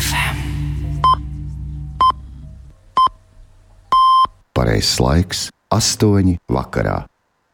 FM. Pareizs laiks - 8 vakarā.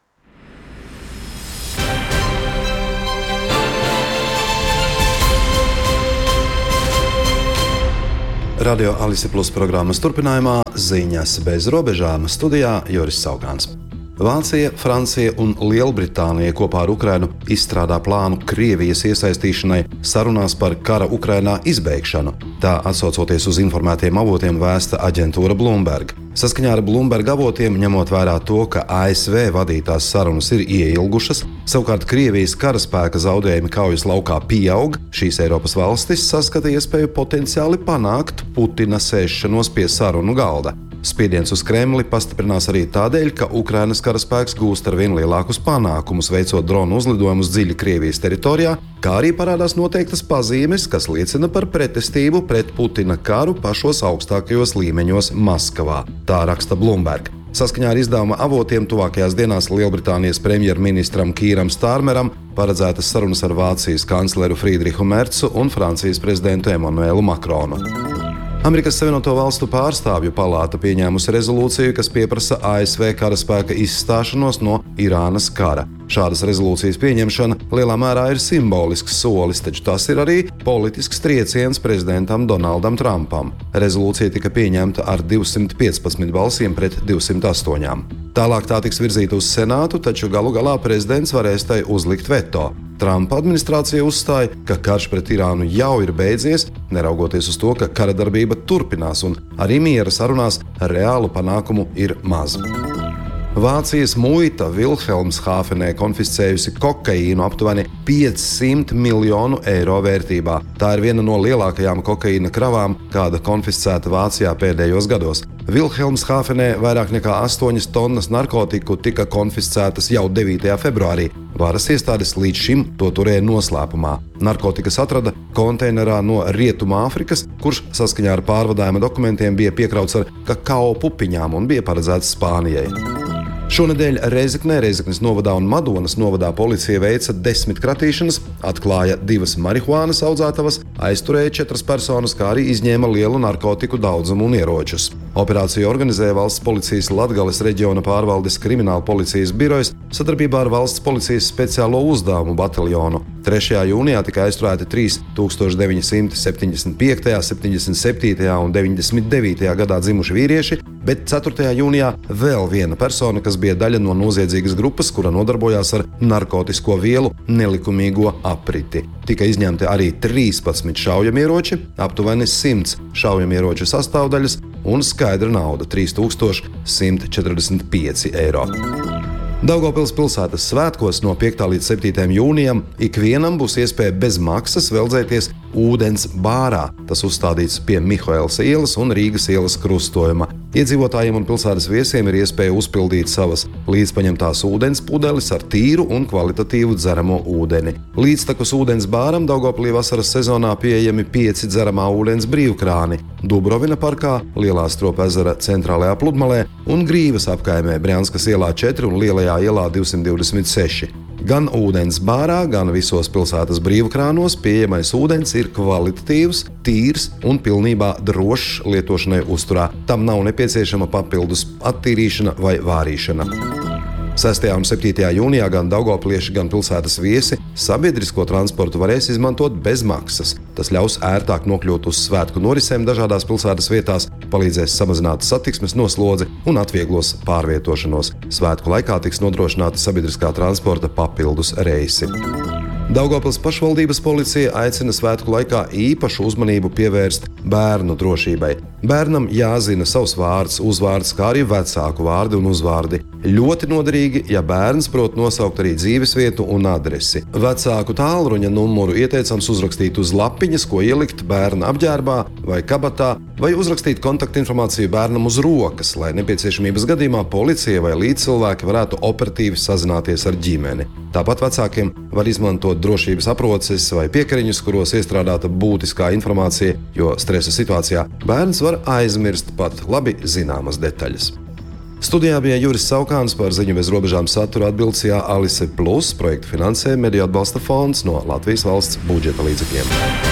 Radio Alise Plus programmas turpinājumā ziņas bez robežām studijā Joris Saugāns. Vācija, Francija un Lielbritānija kopā ar Ukrainu izstrādā plānu Krievijas iesaistīšanai sarunās par kara Ukrainā izbeigšanu. Tā atsaucoties uz informētiem avotiem vēsta aģentūra Bloomberg. Saskaņā ar Bloomberg avotiem, ņemot vērā to, ka ASV vadītās sarunas ir ieilgušas, savukārt Krievijas karaspēka zaudējumi kaujas laukā pieaug, šīs Eiropas valstis saskata iespēju potenciāli panākt Putina sēšanos pie sarunu galda. Spiediens uz Kremli pastiprinās arī tādēļ, ka Ukrainas karaspēks gūst arvien lielākus panākumus, veicot dronu uzlidojumus dziļi Krievijas teritorijā, kā arī parādās noteiktas pazīmes, kas liecina par pretestību pret Putina karu pašos augstākajos līmeņos Maskavā. Tā raksta Bloomberg. Saskaņā ar izdevuma avotiem tuvākajās dienās Lielbritānijas premjerministram Kīram Stārmeram paredzētas sarunas ar Vācijas kancleru Friedrihu Mercu un Francijas prezidentu Emanuelu Makronu. Amerikas Savienoto Valstu pārstāvju palāta pieņēmusi rezolūciju, kas pieprasa ASV karaspēka izstāšanos no Irānas kara. Šādas rezolūcijas pieņemšana lielā mērā ir simbolisks solis, taču tas ir arī politisks trieciens prezidentam Donaldam Trumpam. Rezolūcija tika pieņemta ar 215 balsīm pret 208. Tālāk tā tiks virzīta uz Senātu, taču galu galā prezidents varēs tai uzlikt veto. Trumpa administrācija uzstāja, ka karš pret Irānu jau ir beidzies, neraugoties uz to, ka kara darbība turpinās un arī miera sarunās reālu panākumu ir maz. Vācijas muita Vilhelmshāfenē konfiscējusi kokaīnu aptuveni 500 miljonu eiro vērtībā. Tā ir viena no lielākajām kokaīna kravām, kāda konfiscēta Vācijā pēdējos gados. Vilhelmshāfenē vairāk nekā 8 tonnas narkotiku tika konfiscētas jau 9. februārī. Varas iestādes līdz šim to turēja noslēpumā. Narkotikas atrada konteinerā no Rietumāfrikas, kurš saskaņā ar pārvadājuma dokumentiem bija piekrauts ar kakao pupiņām un bija paredzēts Spānijai. Šonedēļ Rēzeknē, Rēzeknes novadā un Madonas novadā policija veica 10 kratīšanas, atklāja 2 marihuānas audzētavas, aizturēja 4 personas, kā arī izņēma lielu narkotiku daudzumu un ieročus. Operāciju organizēja Valsts policijas Latgales reģiona pārvaldes krimināla policijas birojs sadarbībā ar Valsts policijas speciālo uzdevumu bataljonu. 3. jūnijā tika aizturēti 1975., 77. un 99. gadā dzimuši vīrieši, bet 4. jūnijā vēl viena persona, kas bija daļa no noziedzīgas grupas, kura nodarbojās ar narkotisko vielu nelikumīgo apriti. Tika izņemti arī 13 šaujamieroči, aptuveni 100 šaujamieroču sastāvdaļas un skaidra nauda - 3145 eiro. Daugavpils pilsētas svētkos no 5. līdz 7. jūnijam ikvienam būs iespēja bez maksas veldzēties ūdens bārā. Tas uzstādīts pie Mihaēlas ielas un Rīgas ielas krustojuma. Iedzīvotājiem un pilsētas viesiem ir iespēja uzpildīt savas līdzpaņemtās ūdens pudeles ar tīru un kvalitatīvu dzeramo ūdeni. Līdztekus ūdens bāram Daugavpilī vasaras sezonā pieejami 5 dzeramā ūdens brīvkrāni - Dubrovina parkā, Lielā Stropa ezera centrālajā pludmalē un Grīvas apkaimē Brjanskas ielā 4 un Lielajā ielā 226. Gan ūdens bārā, gan visos pilsētas brīvkrānos pieejamais ūdens ir kvalitatīvs, tīrs un pilnībā drošs lietošanai uzturā. Tam nav nepieciešama papildus attīrīšana vai vārīšana. 6. un 7. jūnijā gan daugavpilieši, gan pilsētas viesi sabiedrisko transportu varēs izmantot bez maksas. Tas ļaus ērtāk nokļūt uz svētku norisēm dažādās pilsētas vietās, palīdzēs samazināt satiksmes noslodzi un atvieglos pārvietošanos. Svētku laikā tiks nodrošināti sabiedriskā transporta papildus reisi. Daugavpils pašvaldības policija aicina svētku laikā īpašu uzmanību pievērst bērnu drošībai. Bērnam jāzina savs vārds, uzvārds, kā arī vecāku vārdi un uzvārdi. Ļoti noderīgi, ja bērns prot nosaukt arī dzīvesvietu un adresi. Vecāku tālruņa numuru ieteicams uzrakstīt uz lapiņas, ko ielikt bērna apģērbā vai kabatā, vai uzrakstīt kontaktinformāciju bērnam uz rokas, lai nepieciešamības gadījumā policija vai līdzcilvēki varētu operatīvi sazināties ar ģimeni. Tāpat vecākiem var izmantot drošības aproces vai piekariņus, kuros iestrādāta būtiskā informācija, jo stresa situācijā bērns var aizmirst pat labi zināmas detaļas. Studijā bija Juris Saukāns, par ziņu bez robežām saturu atbilcijā Alise Plus projektu finansē Mediju atbalsta fonds no Latvijas valsts budžeta līdzekļiem.